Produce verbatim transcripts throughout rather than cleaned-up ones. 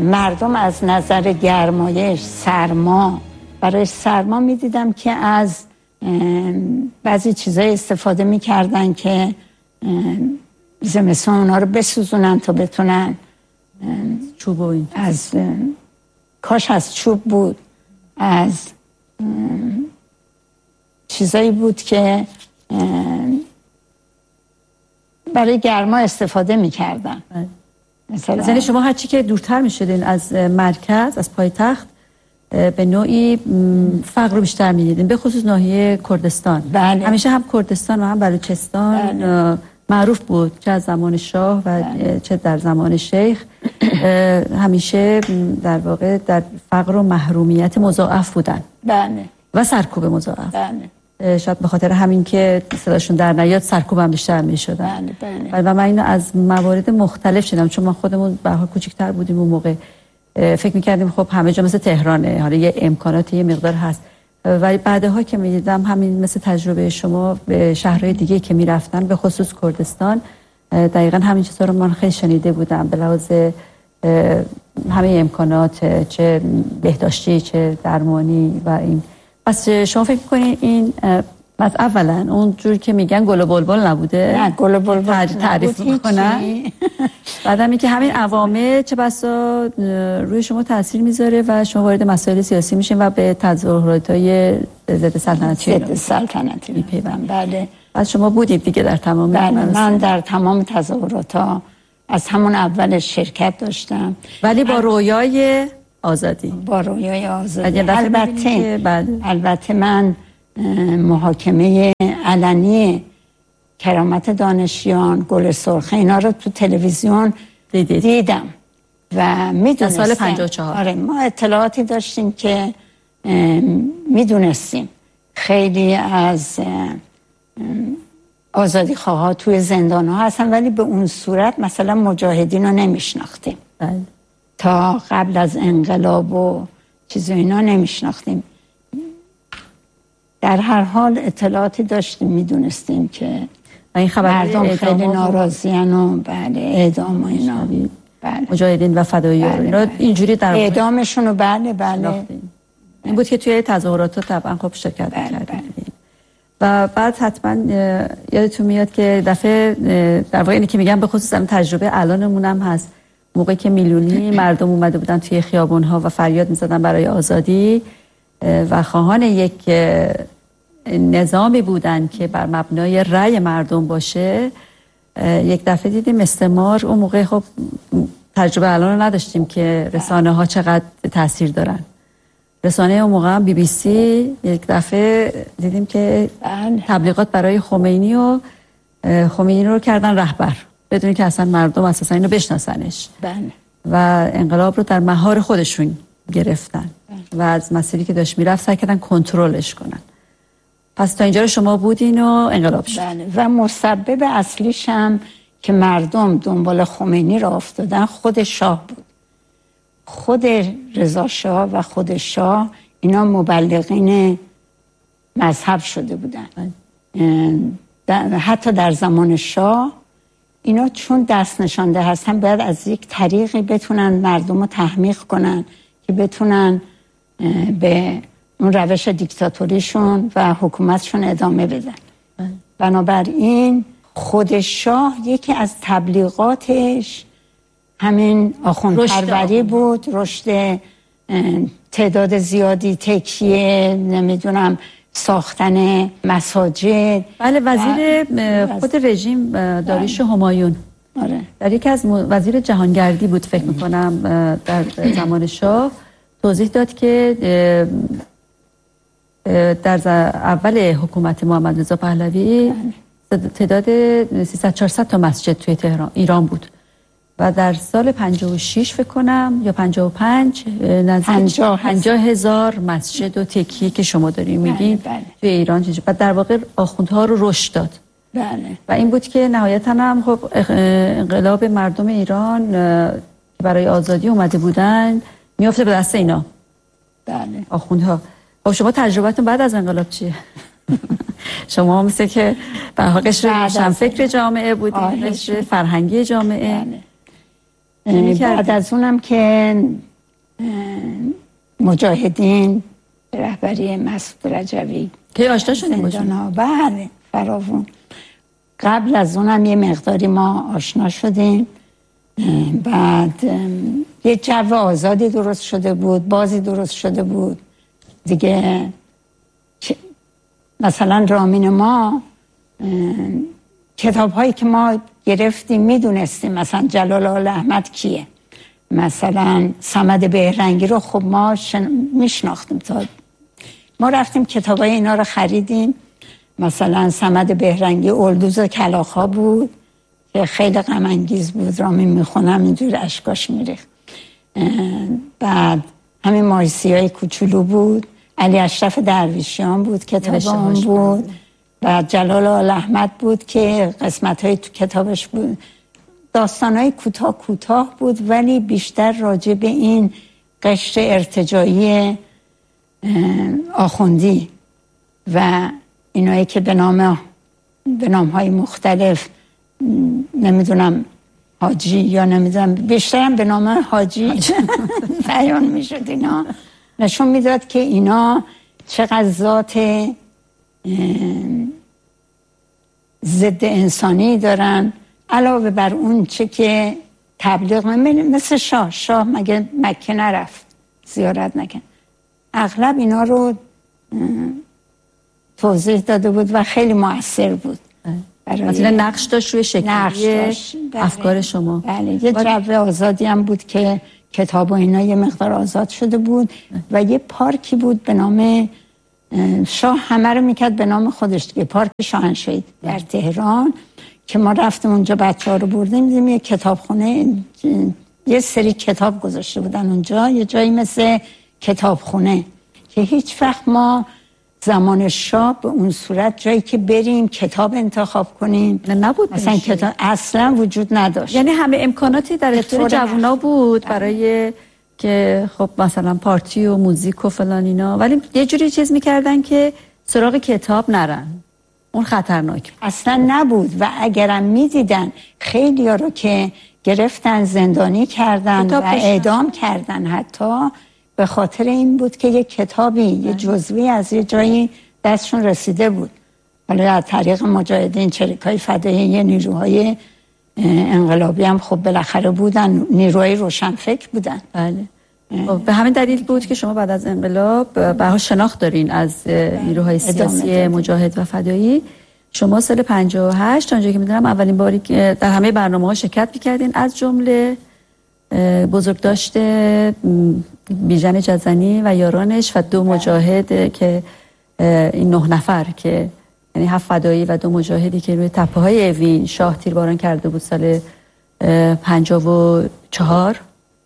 مردم از نظر گرمایش، سرما، برای سرما میدیدم که از بعضی چیزای استفاده میکردن که زمستان اونا رو بسوزونن تا بتونن چوب و این از کاش از چوب بود، از چیزایی بود که برای گرما استفاده میکردن. مثلا یعنی شما هرچی که دورتر میشدین از مرکز، از پایتخت، به نوعی فقر رو بیشتر میدیدین، به خصوص ناحیه کردستان. بله. همیشه هم کردستان و هم بلوچستان بله. معروف بود، چه از زمان شاه و بله. چه در زمان شیخ، همیشه در واقع در فقر و محرومیت مضاعف بودن. بله. و سرکوب مضاعف. بله. شاید به خاطر همین که صداشون در نیاد سرکوب هم بیشتر میشدن. بله بله. و من اینو از موارد مختلف شدم، چون ما خودمون به حال کوچیک‌تر بودیم اون موقع، فکر می‌کردیم خب همه جا مثل تهرانه، حالا یه امکاناتی یه مقدار هست، ولی بعدها که می‌دیدم همین مثل تجربه شما به شهرهای دیگه که می‌رفتن، به خصوص کردستان، دقیقاً همین چیزا رو من خیلی شنیده بودم، به لحاظ همه امکانات، چه بهداشتی چه درمانی و این. پس شما فکر می‌کنید این بعد اولا اون جور که میگن گل و بلبل نبوده؟ نه گل و بلبل تعریف میکنن. بعدم اینکه همین عوامل چه بسا روی شما تاثیر میذاره و شما وارد مسائل سیاسی میشین و به تظاهرات‌های ضد سلطنتی ضد سلطنتی میپیوند. بله. از شما بودید دیگه در تمام؟ بله من در تمام تظاهرات‌ها از همون اول شرکت داشتم، ولی با رویای آزادی. با رویای آزادی. البته بله. البته من محاکمه علنی کرامت دانشیان، گل سرخ، اینا رو تو تلویزیون دیدید. دیدم و میدونستم. سال پنجاه و چهار. آره ما اطلاعاتی داشتیم که میدونستیم خیلی از آزادی خواه توی زندان ها هستن، ولی به اون صورت مثلا مجاهدین رو نمیشناختیم. بله. تا قبل از انقلاب و چیز اینا نمیشناختیم. در هر حال اطلاعاتی داشتیم، میدونستیم که این مردم خیلی ناراضیان و بله اعدام و اینا. بله. مجاهدین و فداییان بله بله. اینجوری در اعدامشون رو بله بله. بله این بود که توی تظاهرات طبعا خب شرکت بله کردیم. بله. و بعد حتما یادتون میاد که دفعه در واقع اینی که میگم به خصوص هم تجربه الانمون هم هست، موقعی که میلیونی مردم اومده بودن توی خیابون‌ها و فریاد می‌زدن برای آزادی و خواهان یک نظامی بودن که بر مبنای رأی مردم باشه، یک دفعه دیدیم استعمار. اون موقع خب تجربه الان رو نداشتیم که رسانه ها چقدر تاثیر دارن. رسانه اون موقع هم بی بی سی یک دفعه دیدیم که تبلیغات برای خمینی و خمینی رو کردن رهبر بدون که اصلا مردم اساسا اینو بشناسنش. بله. و انقلاب رو در مهار خودشون گرفتن و از مسیری که داشت میرفت سعی کردن کنترلش کنن. پس تا اینجا شما بودین و انقلاب شد. بله. و مسبب اصلیش هم که مردم دنبال خمینی را افتادن خود شاه بود. خود رضا شاه و خود شاه اینا مبلغین مذهب شده بودن. در حتی در زمان شاه اینا چون دست نشانده هستن باید از یک طریقی بتونن مردم رو تحمیق کنن که بتونن به اون روش دیکتاتوریشون و حکومتشون ادامه بدن. بنابراین خود شاه یکی از تبلیغاتش همین آخوندپروری بود، رشد تعداد زیادی تکیه، نمیدونم ساختن مساجد. بله وزیر خود رژیم داریوش همایون آره. در یکی از وزیر جهانگردی بود فکر میکنم در زمان شاه توضیح داد که در اول حکومت محمد رضا پهلوی تعداد سیصد چهارصد تا مسجد توی تهران ایران بود و در سال پنجاه و شش فکر کنم یا پنجاه و پنج نزدیک پنجاه هزار مسجد و تکیه که شما دارین میگین بله بله. توی ایران چیزی و در واقع آخوندها رو رشد داد. بله. و این بود که نهایتاً هم خب انقلاب مردم ایران که برای آزادی اومده بودن میافته به دست اینا. بله. آخوندها. خب شما تجربتون بعد از انقلاب چیه؟ شما مثل که به حال قشر روشنفکر جامعه بودین، قشر فرهنگی جامعه. بله. بعد از اونم که مجاهدین به رهبری مسعود رجوی که آشنا شدیم باشیم. بله فراوون. قبل از اونم یه مقداری ما آشنا شدیم. بعد یه جو آزادی درست شده بود، بازی درست شده بود دیگه. مثلا رامین ما کتاب هایی که ما گرفتیم میدونستیم مثلا جلال آل احمد کیه، مثلا صمد بهرنگی رو خب ما شن... میشناختیم. تا ما رفتیم کتاب های اینا رو خریدیم. مثلا صمد بهرنگی اولدوز کلاخا بود که خیلی غم انگیز بود، رامین میخونم اینجور اشکاش میریخت. بعد همین مارسی های کوچولو بود، علی اشرف درویشیان بود کتاب اون بود. و جلال آل احمد بود که قسمت های تو کتابش بود. داستان های کوتاه کوتاه بود ولی بیشتر راجع به این قشر ارتجاعی آخوندی و اینایی که به نام به نام های مختلف نمیدونم حاجی یا نمیدونم بیشترم به نام حاجی بیان میشد. اینا نشون میداد که اینا چقدر ذات ضد انسانی دارن، علاوه بر اون چه که تبلیغ مثل شاه شاه مگه مکه نرفت زیارت نکن، اغلب اینا رو توضیح داده بود و خیلی مؤثر بود. مثلا نقش داشت روی شکلی افکار شما. بله یه جو آزادی هم بود که کتاب و اینا یه مقدار آزاد شده بود و یه پارکی بود به نام شاه همه رو میکرد به نام خودش دیگه، پارک شاهنشاهی در تهران که ما رفتیم اونجا بچه ها رو بردیم دیدیم یه کتابخونه، یه سری کتاب گذاشته بودن اونجا، یه جایی مثل کتابخونه که هیچ وقت ما زمان شاه به اون صورت جایی که بریم کتاب انتخاب کنیم نبود، مثلا کتاب اصلا وجود نداشت. یعنی همه امکاناتی در اختیار جوونا بود برای که خب مثلا پارتی و موزیک و فلان اینا، ولی یه جوری چیز میکردن که سراغ کتاب نرن، اون خطرناک اصلا نبود. و اگرم میدیدن خیلی ها رو که گرفتن زندانی کردن و اعدام کردن حتی به خاطر این بود که یه کتابی یه جزوی از یه جایی دستشون رسیده بود، حالا از طریق مجاهدین چریکای فدایی نیروهای انقلابی هم خب بالاخره بودن، نیروهای روشنفکر بودن. بله. به همین دلیل بود که شما بعد از انقلاب به شناخت دارین از نیروهای سیاسی مجاهد و فدایی. شما سال پنجاه و هشت تا اونجایی که میدونم اولین باری که در همه برنامه‌ها شرکت می‌کردین، از جمله بزرگداشت بیژن جزنی و یارانش و دو مجاهد که این نه نفر که یعنی هفت فدایی و دو مجاهدی که روی تپه‌های اوین شاه تیرباران کرده بود سال پنجاه و چهار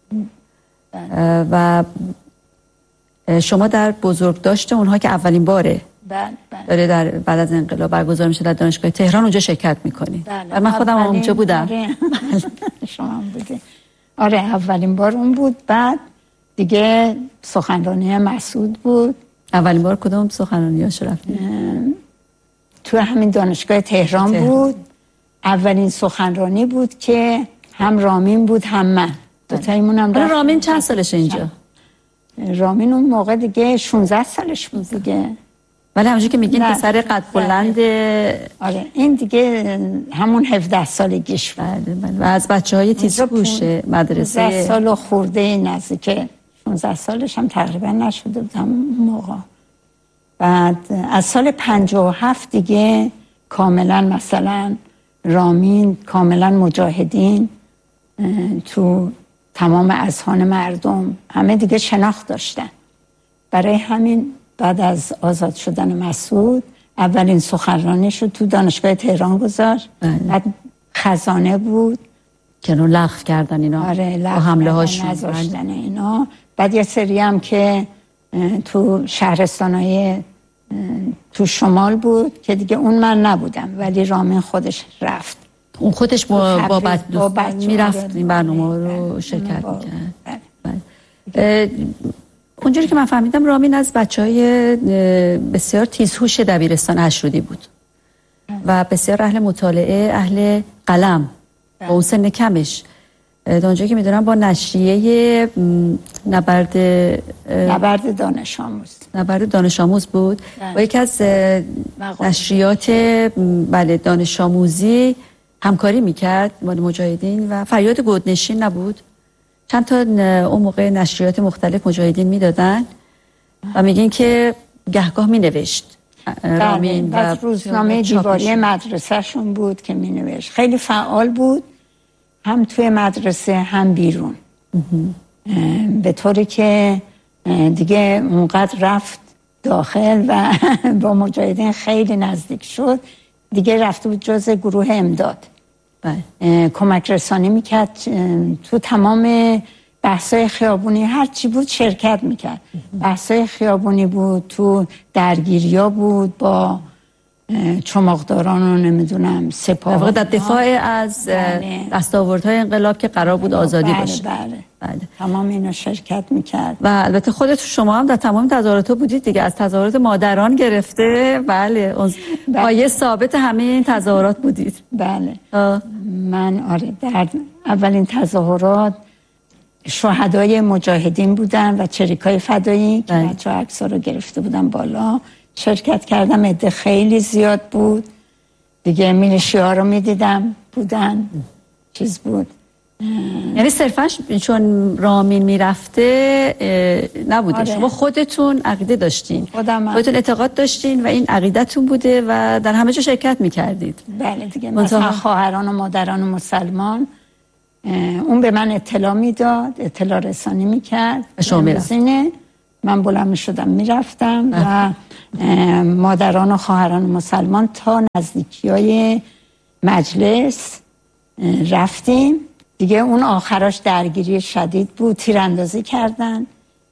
و شما در بزرگداشت اونها که اولین باره داره در بعد از انقلاب برگزار میشه در دانشگاه تهران اونجا شرکت میکنی. و من خودم اونجا بودم. آره. شما بودی. آره اولین بار اون بود. بعد دیگه سخنرانی مسعود بود. اولین بار کدوم سخنرانی هاشو رفتیم؟ تو همین دانشگاه تهران, تهران بود. اولین سخنرانی بود که هم رامین بود هم من. دو تایمون هم رفتیم. رامین چند سالشه اینجا؟ رامین اون موقع دیگه شانزده سالش بود دیگه. ولی همونجور که میگین پسر قد بلند. آره این دیگه همون هفده سالگیش بود. بله بله. و از بچهای تیزهوش مدرسه هفده سال خورده نزدیک شانزده سالش هم تقریبا نشده بود هم موقع. بعد از سال پنجاه و هفت دیگه کاملا مثلا رامین کاملا مجاهدین تو تمام اذهان مردم همه دیگه شناخت داشتن. برای همین بعد از آزاد شدن مسعود اولین سخنرانی شد تو دانشگاه تهران گذاشت. بعد خزانه بود که رو لغو کردن اینا. آره لغو حمله هاشون نذاشتن اینا. بعد یه سری هم که تو شهرستانای تو شمال بود که دیگه اون من نبودم ولی رامین خودش رفت. اون خودش با با, با بچه میرفت این برنامه رو شرکت میکرد. اونجوری که من فهمیدم رامین از بچهای بسیار تیزهوش دبیرستان اشرودی بود و بسیار اهل مطالعه، اهل قلم با اون سن کمش اونجایی که میدونم با نشریه نبرد نبرد دانش آموز نبرد دانش آموز بود با یکی از نشریات بله دانش آموزی همکاری میکرد با مجاهدین و فریاد گودنشین نبود. چند تا اون موقع نشریات مختلف مجاهدین میدادن و میگین که گهگاه مینوشت رامین و روزنامه دیواری مدرسهشون بود که مینوشت. خیلی فعال بود، هم توی مدرسه هم بیرون، به طوری که دیگه اونقدر رفت داخل و با مجاهدین خیلی نزدیک شد، دیگه رفته بود جز گروه امداد. بله. کمک رسانی میکرد تو تمام بحثای خیابونی، هر چی بود شرکت میکرد. بحثای خیابونی بود، تو درگیریا بود با چماقداران و نمیدونم سپاه، در دفاع از بله. دستاوردهای انقلاب که قرار بود آزادی بله باشه. بله. بله. تمام اینا شرکت میکرد و البته خودت شما هم در تمام تظاهرات بودید دیگه، از تظاهرات مادران گرفته بله پایه ثابت همه این تظاهرات بودید. بله آه. من آره در اولین تظاهرات شهدای مجاهدین بودن و چریکای فدایی که بچه ها عکس‌ها رو گرفته بودن بالا شرکت کردم. عده خیلی زیاد بود دیگه، میلیشی ها رو میدیدم بودن چیز بود. یعنی صرفا چون رامین میرفته نبوده. آره. شما خودتون عقیده داشتین، خودتون اعتقاد داشتین و این عقیدتون بوده و در همه جا شرکت میکردید. بله دیگه، مثلا خواهران و مادران و مسلمان اون به من اطلاع میداد، اطلاع رسانی میکرد، شما میرفت. من بلند میشدم میرفتم و مادران و خواهران مسلمان تا نزدیکی های مجلس رفتیم دیگه. اون آخراش درگیری شدید بود، تیراندازی کردن،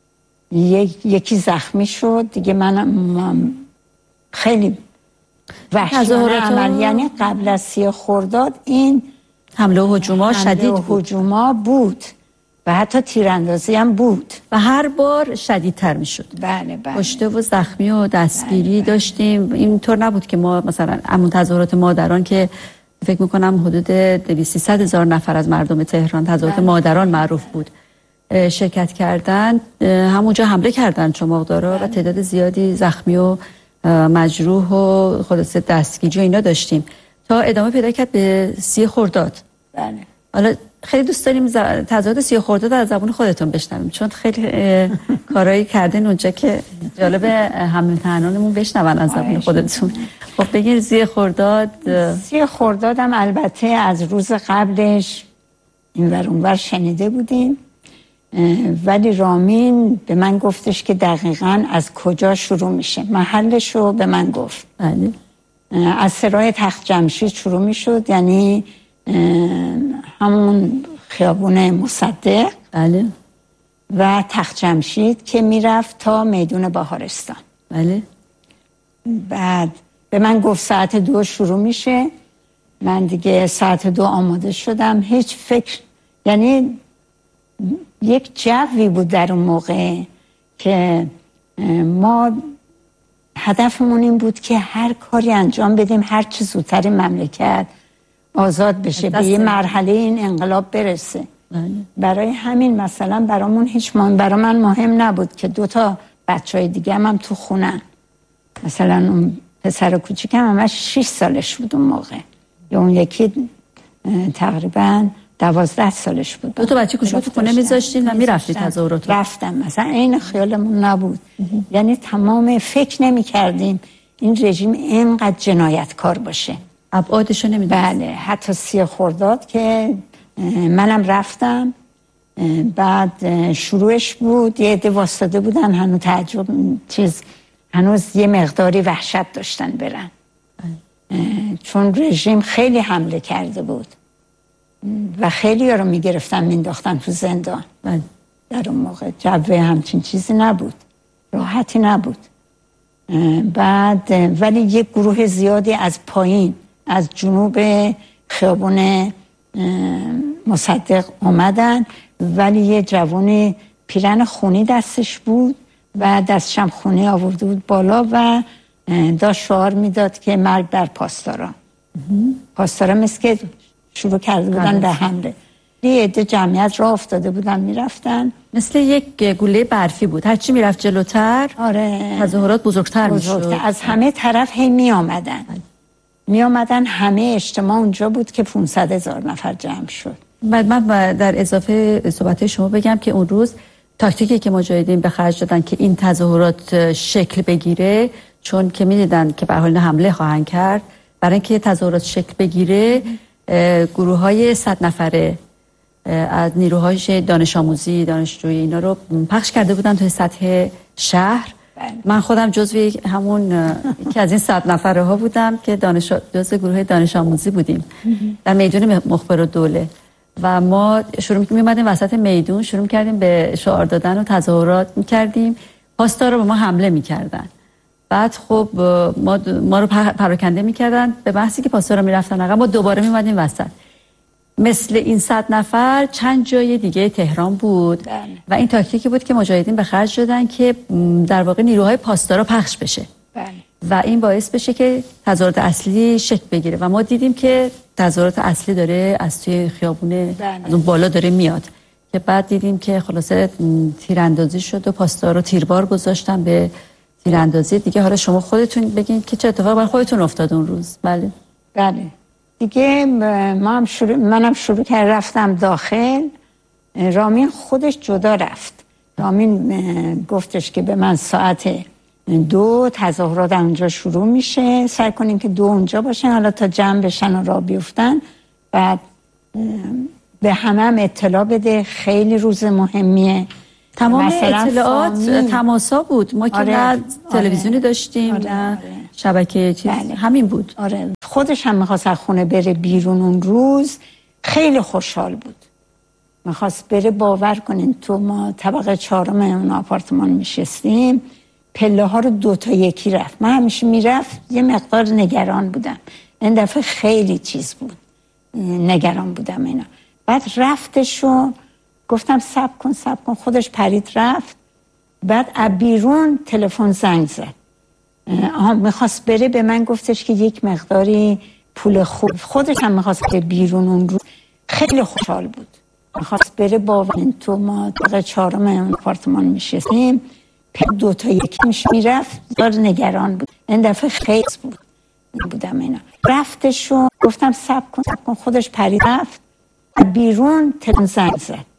یکی زخمی شد دیگه. من خیلی وحشیانه عمل، یعنی قبل از سی خرداد این حمله و هجوما شدید بود. هجوما بود و حتی تیراندازی هم بود و هر بار شدیدتر می شد. بله بله. کشته و زخمی و دستگیری بله بله. داشتیم. اینطور نبود که ما مثلا همون تظاهرات مادران که فکر میکنم حدود دویست سیصد هزار نفر از مردم تهران تظاهرات بله. مادران معروف بود شرکت کردن، همونجا حمله کردن چماقدارا بله. و تعداد زیادی زخمی و مجروح و خلاصه دستگیری و اینا داشتیم تا ادامه پیدا کرد به سی خرداد. بله. حالا خیلی دوست داریم تظاهرات سی خرداد از زبان خودتون بشنویم، چون خیلی کارایی کردین اونجا که جالب هموطنانمون بشنون از زبان خودتون. خب بگیر سی خرداد. سی خرداد هم البته از روز قبلش اینور اونور شنیده بودیم، ولی رامین به من گفتش که دقیقاً از کجا شروع میشه، محلش رو به من گفت. بله. از سرای تخت جمشید شروع میشد، یعنی همون خیابون مصدق بله. و تخت جمشید که میرفت تا میدون بهارستان. بله. بعد به من گفت ساعت دو شروع میشه. من دیگه ساعت دو آماده شدم، هیچ فکر، یعنی یک جوی بود در اون موقع که ما هدفمون این بود که هر کاری انجام بدیم هر چه زودتر مملکت آزاد بشه، به یه مرحله این انقلاب برسه. بله. برای همین مثلا برامون هیچ مهم، برای من مهم نبود که دوتا بچه های دیگه هم, هم تو خونن. مثلا اون پسر کوچیکم همش شش سالش بود اون موقع، یا اون یکی تقریبا دوازده سالش بود. دو تا بچه کوچیک تو خونه میذاشتین و میرفتید تظاهرات؟ رفتم، مثلا این خیالمون نبود. یعنی تمام فکر نمی کردیم این رژیم اینقدر جنایتکار باشه، ابعادشو نمیدونم. بله، حتی سی خرداد که منم رفتم، بعد شروعش بود، یه عده واسطه بودن هنوز تعجب چیز، هنوز یه مقداری وحشت داشتن برن، چون رژیم خیلی حمله کرده بود و خیلی ها رو میگرفتن مینداختن تو زندان. بله. در اون موقع جو همچین چیزی نبود، راحتی نبود. بعد ولی یک گروه زیادی از پایین، از جنوب خیابون مصدق اومدن، ولی یه جوانی پیرن خونی دستش بود و دستشم خونی آورده بود بالا و داشت شعار میداد که مرگ بر پاسداران. پاسداران مثل که شروع کرده بودن به حمله. یه عده جمعیت راه افتاده بودن میرفتن، مثل یک گوله برفی بود، هرچی میرفت جلوتر آره تظاهرات بزرگتر میشد. از همه طرف هی می آمدن می آمدن همه اجتماع اونجا بود که پانصد هزار نفر جمع شد. بعد من در اضافه صحبت شما بگم که اون روز تاکتیکی که مجاهدین به خرج دادن که این تظاهرات شکل بگیره، چون که میدیدن که به حال حمله خواهند کرد، برای اینکه تظاهرات شکل بگیره گروه های صد نفره از نیروهای دانش آموزی، دانشجویی اینا رو پخش کرده بودن توی سطح شهر. من خودم جزو همون یکی از این صد نفره ها بودم که دانش جزو گروه دانش آموزی بودیم در میدون مخبرالدوله و ما شروع می‌کردیم وسط میدون شروع کردیم به شعار دادن و تظاهرات می‌کردیم. پاسدارا به ما حمله می‌کردن. بعد خب ما ما رو پراکنده می‌کردن، به بحثی که پاسدارا می‌رفتن عقب ما دوباره می‌اومدیم وسط. مثل این صد نفر چند جای دیگه تهران بود بله. و این تاکتیکی بود که مجاهدین به خرج دادن که در واقع نیروهای پاسدارا پخش بشه بله. و این باعث بشه که تظاهرات اصلی شکل بگیره و ما دیدیم که تظاهرات اصلی داره از توی خیابونه بله. از اون بالا داره میاد که بعد دیدیم که خلاصه تیراندازی شد و پاسدارا تیربار گذاشتن به تیراندازی دیگه. حالا شما خودتون بگین که چه اتفاقی برای خودتون افتاد اون روز. بله بله دیگه ما هم شروع منم شروع کردم رفتم داخل. رامین خودش جدا رفت. رامین گفتش که به من ساعت دو تظاهرات اونجا شروع میشه، سعی کنیم که دو اونجا باشن حالا تا جمع بشن و راه بیفتن. بعد به همه هم اطلاع بده، خیلی روز مهمیه. تمام اطلاعات فامیل. تماسا بود، ما که آره. نه تلویزیونی آره. داشتیم آره. نه آره. شبکه چیز بله. همین بود. آره. خودش هم میخواست از خونه بره بیرون. اون روز خیلی خوشحال بود، میخواست بره. باور کنین تو ما طبقه چهارم اون آپارتمان میشستیم، پله ها رو دو تا یکی رفت. من همیشه میرفت یه مقدار نگران بودم، این دفعه خیلی چیز بود، نگران بودم اینا. بعد رفتشو گفتم صبر کن صبر کن، خودش پرید رفت. بعد بیرون تلفن زنگ زد، آها میخواست بره. به من گفتش که یک مقداری پول خوب، خودش هم میخواست به بیرون. اون روز خیلی خوشحال بود، میخواست بره. باور تو ما طبقه چهارم اون آپارتمان میشستیم، دو تا یکی میش میرفت، دار نگران بود. این دفعه خیلی بود بودم اینا. رفتشو گفتم صبر کن صبر کن، خودش پرید رفت بیرون. تلفن زنگ زد،